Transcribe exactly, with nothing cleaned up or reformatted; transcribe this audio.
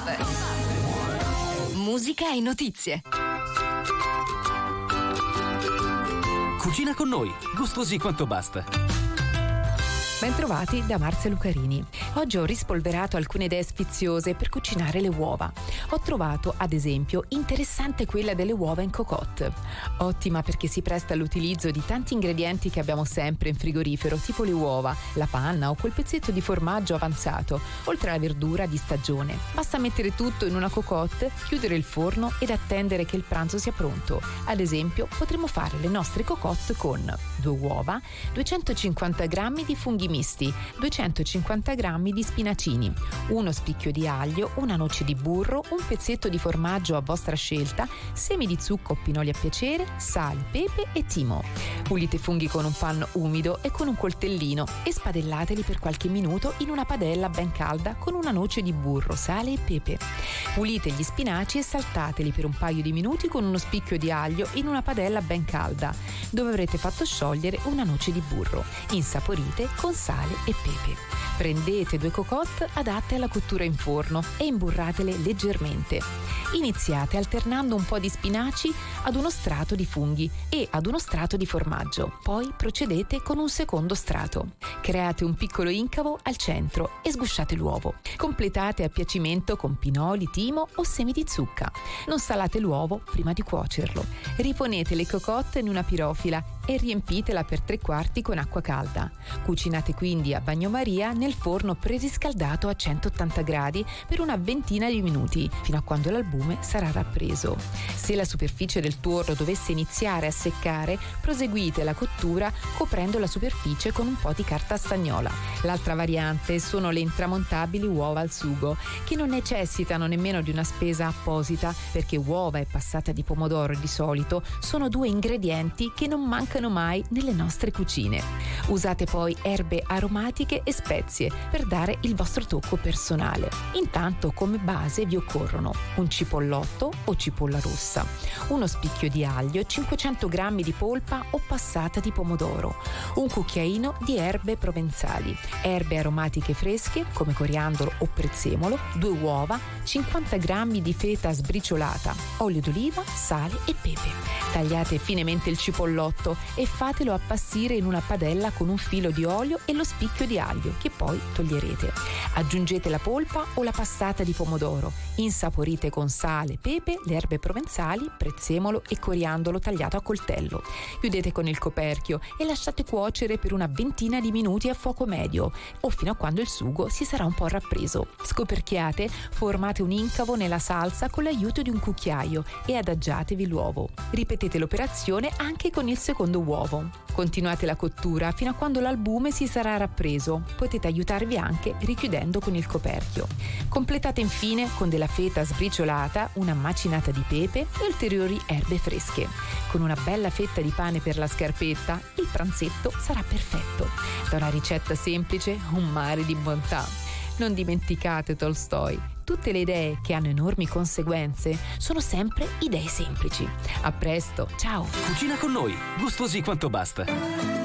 Musica e notizie. Cucina con noi, gustosi quanto basta. Bentrovati da Marzia Lucarini. Oggi ho rispolverato alcune idee sfiziose per cucinare le uova. Ho trovato, ad esempio, interessante quella delle uova in cocotte. Ottima perché si presta all'utilizzo di tanti ingredienti che abbiamo sempre in frigorifero, tipo le uova, la panna o quel pezzetto di formaggio avanzato, oltre alla verdura di stagione. Basta mettere tutto in una cocotte, chiudere il forno ed attendere che il pranzo sia pronto. Ad esempio, potremo fare le nostre cocotte con due uova, duecentocinquanta grammi di funghi misti, duecentocinquanta grammi di spinacini, uno spicchio di aglio, una noce di burro, un pezzetto di formaggio a vostra scelta, semi di zucca o pinoli a piacere, sale, pepe e timo. Pulite i funghi con un panno umido e con un coltellino e spadellateli per qualche minuto in una padella ben calda con una noce di burro, sale e pepe. Pulite gli spinaci e saltateli per un paio di minuti con uno spicchio di aglio in una padella ben calda, dove avrete fatto sciogliere una noce di burro. Insaporite con sale e pepe. Prendete due cocotte adatte alla cottura in forno e imburratele leggermente. Iniziate alternando un po' di spinaci ad uno strato di funghi e ad uno strato di formaggio. Poi procedete con un secondo strato. Create un piccolo incavo al centro e sgusciate l'uovo. Completate a piacimento con pinoli, timo o semi di zucca. Non salate l'uovo prima di cuocerlo. Riponete le cocotte in una pirofila e riempitela per tre quarti con acqua calda. Cucinate quindi a bagnomaria nel forno preriscaldato a centottanta gradi per una ventina di minuti, fino a quando l'albume sarà rappreso. Se la superficie del tuorlo dovesse iniziare a seccare, proseguite la cottura coprendo la superficie con un po' di carta stagnola. L'altra variante sono le intramontabili uova al sugo, che non necessitano nemmeno di una spesa apposita, perché uova e passata di pomodoro di solito sono due ingredienti che non mancano mai nelle nostre cucine. Usate poi erbe aromatiche e spezie per dare il vostro tocco personale. Intanto come base vi occorrono un cipollotto o cipolla rossa, uno spicchio di aglio, cinquecento grammi di polpa o passata di pomodoro, un cucchiaino di erbe provenzali, erbe aromatiche fresche come coriandolo o prezzemolo, due uova, cinquanta grammi di feta sbriciolata, olio d'oliva, sale e pepe. Tagliate finemente il cipollotto e fatelo appassire in una padella con un filo di olio e lo spicchio di aglio che poi toglierete. Aggiungete la polpa o la passata di pomodoro, insaporite con sale, pepe, le erbe provenzali, prezzemolo e coriandolo tagliato a coltello. Chiudete con il coperchio e lasciate cuocere per una ventina di minuti a fuoco medio o fino a quando il sugo si sarà un po' rappreso. Scoperchiate, formate un incavo nella salsa con l'aiuto di un cucchiaio e adagiatevi l'uovo. Ripetete l'operazione anche con il secondo uovo. Continuate la cottura fino a quando l'albume si sarà rappreso. Potete aiutarvi anche richiudendo con il coperchio. Completate infine con della feta sbriciolata, una macinata di pepe e ulteriori erbe fresche. Con una bella fetta di pane per la scarpetta, il pranzetto sarà perfetto. Da una ricetta semplice, un mare di bontà. Non dimenticate Tolstoi. Tutte le idee che hanno enormi conseguenze sono sempre idee semplici. A presto, ciao! Cucina con noi, gustosi quanto basta.